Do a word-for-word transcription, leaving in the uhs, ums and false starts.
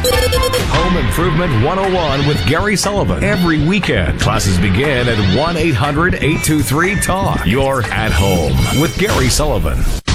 Home Improvement one oh one with Gary Sullivan. Every weekend, classes begin at one eight hundred eight two three talk. You're at home with Gary Sullivan.